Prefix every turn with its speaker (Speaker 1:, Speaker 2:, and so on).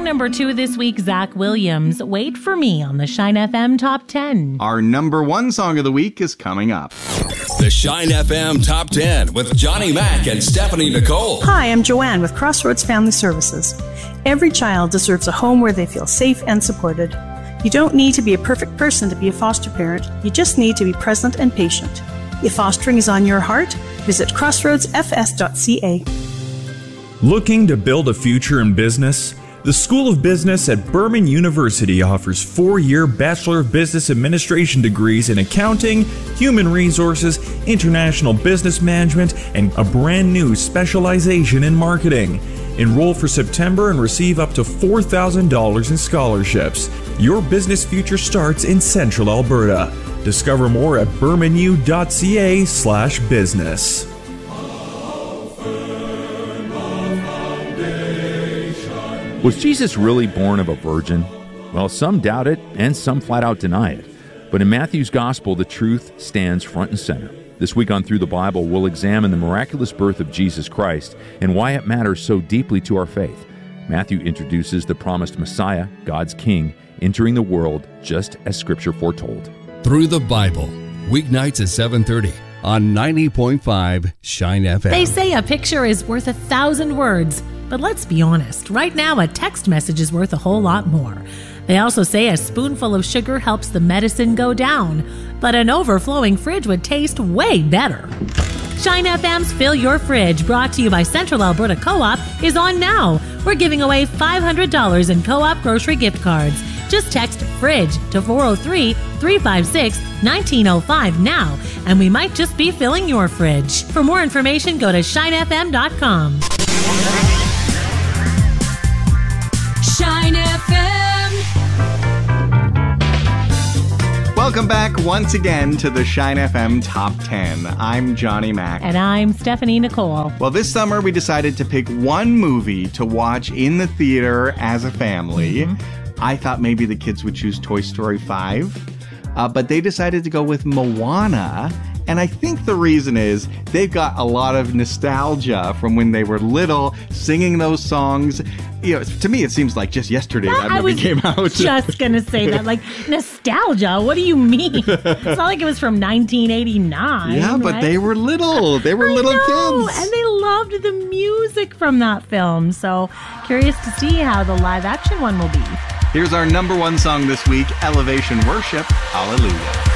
Speaker 1: Song number 2 this week, Zach Williams, Wait for Me on the Shine FM Top 10.
Speaker 2: Our number 1 song of the week is coming up.
Speaker 3: The Shine FM Top 10 with Johnny Mac and Stephanie Nicole.
Speaker 4: Hi, I'm Joanne with Crossroads Family Services. Every child deserves a home where they feel safe and supported. You don't need to be a perfect person to be a foster parent. You just need to be present and patient. If fostering is on your heart, visit crossroadsfs.ca.
Speaker 5: Looking to build a future in business? The School of Business at Berman University offers 4-year Bachelor of Business Administration degrees in accounting, human resources, international business management, and a brand new specialization in marketing. Enroll for September and receive up to $4,000 in scholarships. Your business future starts in Central Alberta. Discover more at bermanu.ca/business.
Speaker 6: Was Jesus really born of a virgin? Well, some doubt it, and some flat out deny it. But in Matthew's Gospel, the truth stands front and center. This week on Through the Bible, we'll examine the miraculous birth of Jesus Christ and why it matters so deeply to our faith. Matthew introduces the promised Messiah, God's King, entering the world just as Scripture foretold.
Speaker 3: Through the Bible, weeknights at 7:30 on 90.5 Shine FM.
Speaker 1: They say a picture is worth 1,000 words, but let's be honest. Right now, a text message is worth a whole lot more. They also say a spoonful of sugar helps the medicine go down, but an overflowing fridge would taste way better. Shine FM's Fill Your Fridge, brought to you by Central Alberta Co-op, is on now. We're giving away $500 in Co-op grocery gift cards. Just text FRIDGE to 403-356-1905 now, and we might just be filling your fridge. For more information, go to shinefm.com.
Speaker 7: Shine FM.
Speaker 2: Welcome back once again to the Shine FM Top 10. I'm Johnny Mac.
Speaker 1: And I'm Stephanie Nicole.
Speaker 2: Well, this summer we decided to pick one movie to watch in the theater as a family. I thought maybe the kids would choose Toy Story 5, but they decided to go with Moana. And I think the reason is they've got a lot of nostalgia from when they were little, singing those songs. You know, to me, it seems like just yesterday that movie came out.
Speaker 1: Just going to say that. Like, nostalgia? What do you mean? It's not like it was from 1989.
Speaker 2: Yeah, but
Speaker 1: right?
Speaker 2: they were little. They were little kids.
Speaker 1: And they loved the music from that film. So, curious to see how the live action one will be.
Speaker 2: Here's our number 1 song this week, Elevation Worship, Hallelujah.